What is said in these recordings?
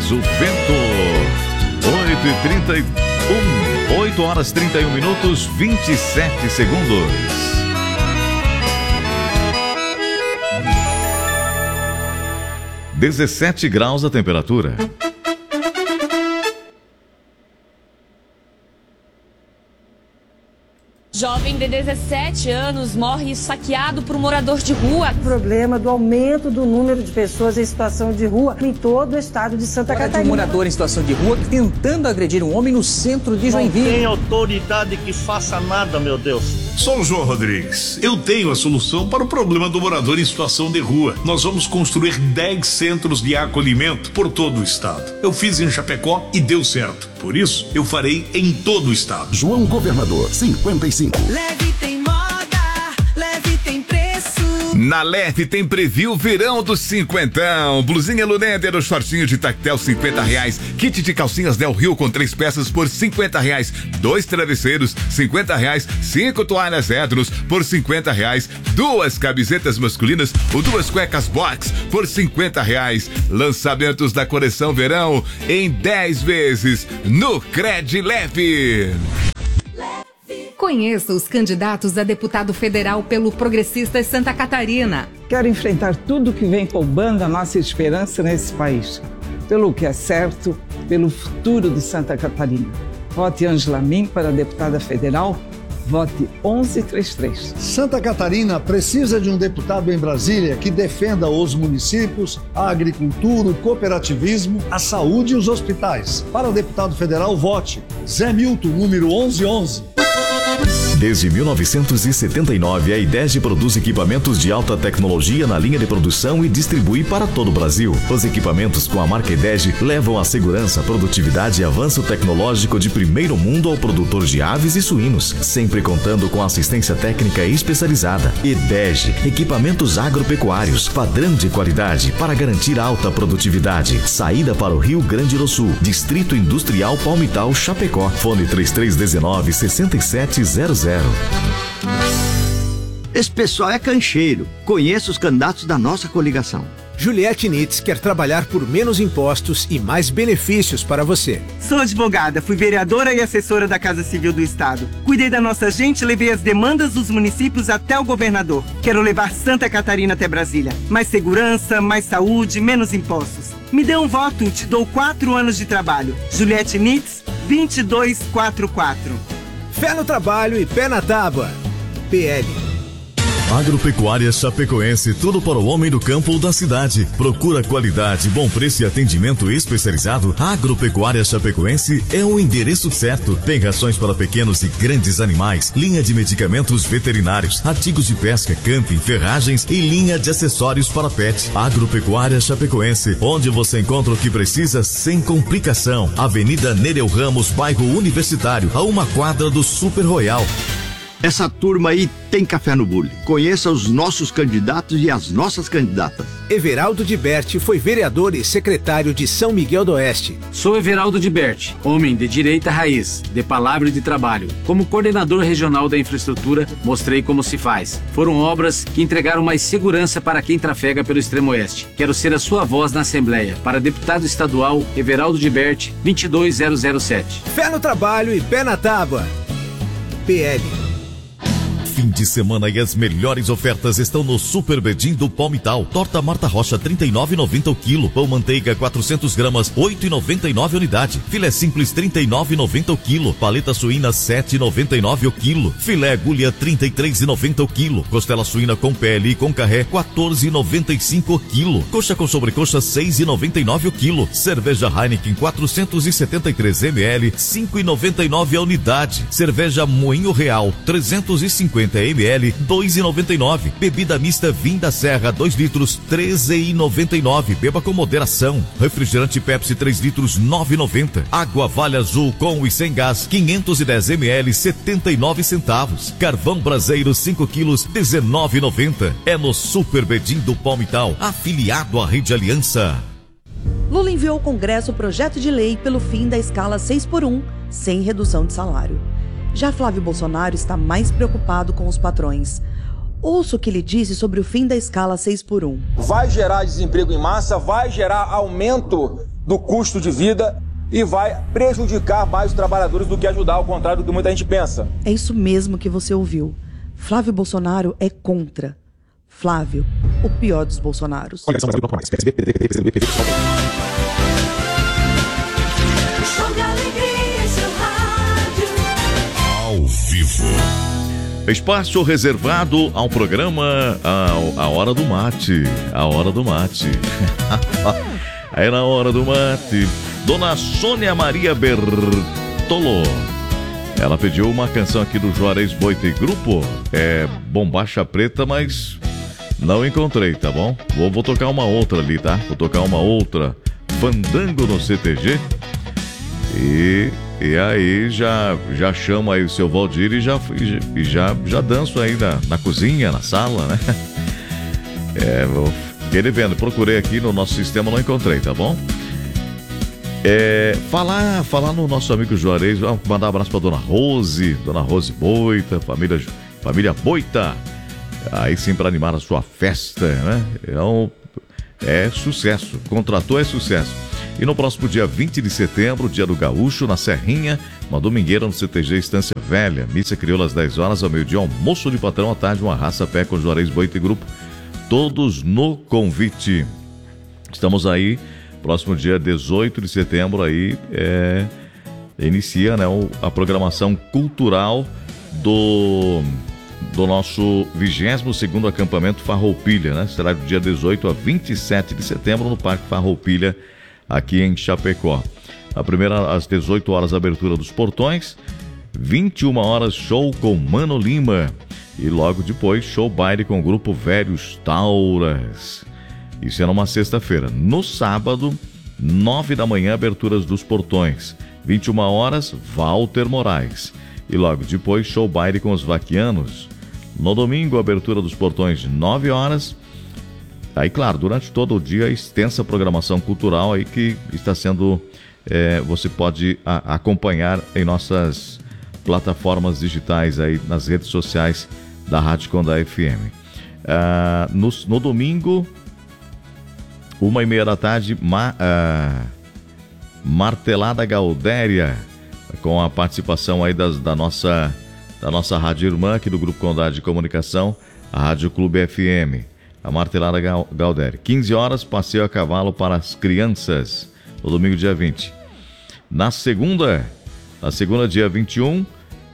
o vento. 8h31, 8 horas 31 minutos, 27 segundos. – 17 graus a temperatura. Jovem de 17 anos morre saqueado por um morador de rua. O problema do aumento do número de pessoas em situação de rua em todo o estado de Santa Catarina. De um morador em situação de rua tentando agredir um homem no centro de Joinville. Não tem autoridade que faça nada, meu Deus. Sou o João Rodrigues. Eu tenho a solução para o problema do morador em situação de rua. Nós vamos construir 10 centros de acolhimento por todo o estado. Eu fiz em Chapecó e deu certo. Por isso, eu farei em todo o estado. João Governador, 55. Leve tem moda, leve tem preço. Na Leve tem preview verão dos cinquentão. Blusinha Luneder, o shortinho de tactel, R$50. Kit de calcinhas Del Rio com 3 peças por R$50. 2 travesseiros, R$50. 5 toalhas Edros por R$50. 2 camisetas masculinas ou 2 cuecas box por R$50. Lançamentos da coleção verão em 10 vezes no Cred Leve. Conheça os candidatos a deputado federal pelo Progressistas Santa Catarina. Quero enfrentar tudo que vem roubando a nossa esperança nesse país. Pelo que é certo, pelo futuro de Santa Catarina. Vote Ângela Min para deputada federal. Vote 1133. Santa Catarina precisa de um deputado em Brasília que defenda os municípios, a agricultura, o cooperativismo, a saúde e os hospitais. Para deputado federal, vote Zé Milton, número 1111. Desde 1979, a IDEG produz equipamentos de alta tecnologia na linha de produção e distribui para todo o Brasil. Os equipamentos com a marca IDEG levam a segurança, produtividade e avanço tecnológico de primeiro mundo ao produtor de aves e suínos, sempre contando com assistência técnica especializada. IDEG, equipamentos agropecuários, padrão de qualidade para garantir alta produtividade. Saída para o Rio Grande do Sul, Distrito Industrial Palmital, Chapecó. Fone 3319-6700. Esse pessoal é cancheiro. Conheça os candidatos da nossa coligação. Juliette Nitz quer trabalhar por menos impostos e mais benefícios para você. Sou advogada, fui vereadora e assessora da Casa Civil do Estado. Cuidei da nossa gente, levei as demandas dos municípios até o governador. Quero levar Santa Catarina até Brasília. Mais segurança, mais saúde, menos impostos. Me dê um voto, te dou 4 anos de trabalho. Juliette Nitz, 2244. Fé no trabalho e pé na tábua. PL. Agropecuária Chapecoense, tudo para o homem do campo ou da cidade. Procura qualidade, bom preço e atendimento especializado. Agropecuária Chapecoense é o endereço certo. Tem rações para pequenos e grandes animais, linha de medicamentos veterinários, artigos de pesca, camping, ferragens e linha de acessórios para pet. Agropecuária Chapecoense, onde você encontra o que precisa sem complicação. Avenida Nereu Ramos, bairro Universitário, a 1 quadra do Super Royal. Essa turma aí tem café no bule. Conheça os nossos candidatos e as nossas candidatas. Everaldo de Berti foi vereador e secretário de São Miguel do Oeste. Sou Everaldo de Berti, homem de direita raiz, de palavra e de trabalho. Como coordenador regional da infraestrutura, mostrei como se faz. Foram obras que entregaram mais segurança para quem trafega pelo extremo oeste. Quero ser a sua voz na Assembleia. Para deputado estadual, Everaldo de Berti, 22007. Fé no trabalho e pé na tábua. PL. Fim de semana e as melhores ofertas estão no Super Bedim do Palmital. Torta Marta Rocha, R$ 39,90 o quilo. Pão manteiga, 400 gramas, R$ 8,99 a unidade. Filé simples, R$ 39,90 o quilo. Paleta suína, R$ 7,99 o quilo. Filé agulha, R$ 33,90 o quilo. Costela suína com pele e com carré, R$ 14,95 o quilo. Coxa com sobrecoxa, R$ 6,99 o quilo. Cerveja Heineken, 473 ml, R$ 5,99 a unidade. Cerveja Moinho Real, 350 ml, 2,99. Bebida mista Vim da Serra, 2 litros, 13,99. Beba com moderação. Refrigerante Pepsi, 3 litros, 9,90. Água Vale Azul com e sem gás, 510 ml, 79 centavos. Carvão Braseiro, 5 quilos, 19,90. É no Super Bedim do Palmital, afiliado à Rede Aliança. Lula enviou ao Congresso o projeto de lei pelo fim da escala 6x1, sem redução de salário. Já Flávio Bolsonaro está mais preocupado com os patrões. Ouça o que ele disse sobre o fim da escala 6x1. Vai gerar desemprego em massa, vai gerar aumento do custo de vida e vai prejudicar mais os trabalhadores do que ajudar, ao contrário do que muita gente pensa. É isso mesmo que você ouviu. Flávio Bolsonaro é contra. Flávio, o pior dos Bolsonaros. Ao vivo. Espaço reservado ao programa A Hora do Mate. A Hora do Mate. Aí na Hora do Mate, Dona Sônia Maria Bertolo. Ela pediu uma canção aqui do Juarez Boita e Grupo. É Bombacha Preta, mas não encontrei, tá bom? Vou tocar uma outra ali, tá? Vou tocar uma outra. Fandango no CTG. E aí já chamo aí o seu Valdir e já danço aí na cozinha, na sala, né? Vou querer vendo, procurei aqui no nosso sistema, não encontrei, tá bom? Falar no nosso amigo Juarez, mandar um abraço pra Dona Rose Boita, família Boita. Aí sim, para animar a sua festa, né? É sucesso, contratou é sucesso. E no próximo dia 20 de setembro, dia do Gaúcho, na Serrinha, uma domingueira no CTG Estância Velha. Missa crioula às 10 horas, ao meio-dia, almoço de patrão à tarde, uma raça pé com Juarez Boita e Grupo. Todos no convite. Estamos aí, próximo dia 18 de setembro, aí inicia, né, a programação cultural do nosso 22º acampamento Farroupilha, né? Será do dia 18 a 27 de setembro no Parque Farroupilha, aqui em Chapecó. A primeira às 18 horas, abertura dos portões, 21 horas, show com Mano Lima. E logo depois, show baile com o grupo Velhos Tauras. Isso é numa sexta-feira. No sábado, 9 da manhã, aberturas dos portões. 21 horas, Walter Moraes. E logo depois, show baile com os Vaquianos. No domingo, abertura dos portões, 9 horas. Aí, claro, durante todo o dia, extensa programação cultural aí que está sendo... você pode acompanhar em nossas plataformas digitais aí, nas redes sociais da Rádio Condá FM. No domingo, 1h30 da tarde, Martelada Gaudéria, com a participação aí da nossa rádio irmã aqui do Grupo Condá de Comunicação, a Rádio Clube FM, a Martelada Gaudéria. 15 horas, passeio a cavalo para as crianças, no domingo dia 20. Na segunda, dia 21,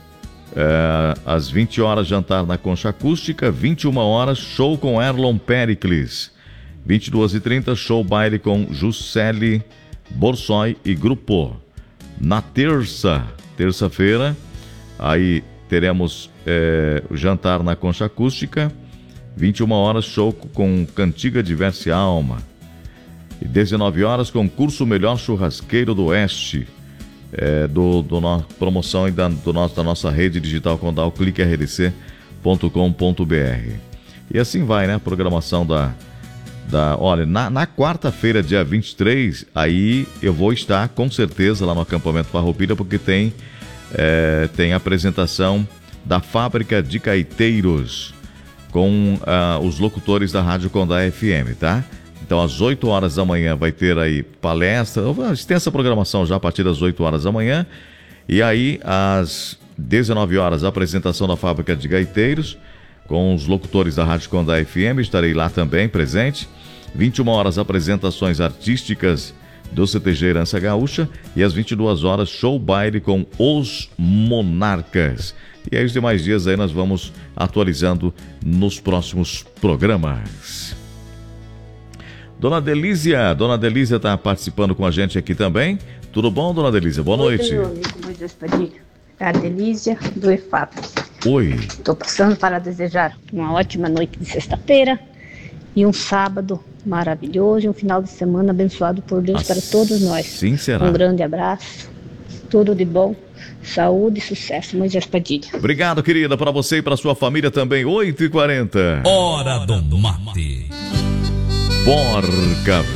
às 20 horas, jantar na Concha Acústica. 21 horas, show com Erlon Pericles. 22h30, show baile com Juscelie Borsoi e Grupo. Na terça-feira, aí teremos o jantar na Concha Acústica. 21 horas, show com Cantiga Diverse Alma. E 19 horas, concurso Melhor Churrasqueiro do Oeste. Promoção aí da nossa rede digital Condal, cliquerdc.com.br. E assim vai, né? A programação olha, na quarta-feira, dia 23, aí eu vou estar com certeza lá no acampamento Farroupilha, porque tem apresentação da Fábrica de Caeteiros com os locutores da Rádio Condá FM, tá? Então, às 8 horas da manhã vai ter aí palestra, extensa programação já a partir das 8 horas da manhã. E aí, às 19 horas, a apresentação da Fábrica de Gaiteiros, com os locutores da Rádio Condá FM, estarei lá também presente. 21 horas, apresentações artísticas do CTG Herança Gaúcha. E às 22 horas, show baile com os Monarcas. E aí, os demais dias aí nós vamos atualizando nos próximos programas. Dona Delícia está participando com a gente aqui também. Tudo bom, Dona Delícia? Boa noite. Meu amigo Moisés Padilha, é a Delícia do EFAP. Oi. Estou passando para desejar uma ótima noite de sexta-feira e um sábado maravilhoso e um final de semana abençoado por Deus para todos nós. Sim, será. Um grande abraço, tudo de bom, saúde e sucesso. Moisés Padilha. Obrigado, querida, para você e para sua família também. 8h40. Hora do Mate. Porca